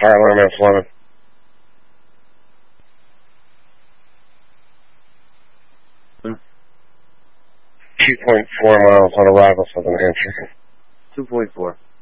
Fire alarm S11. 2.4 miles on arrival, Southern Hampshire. 2.4.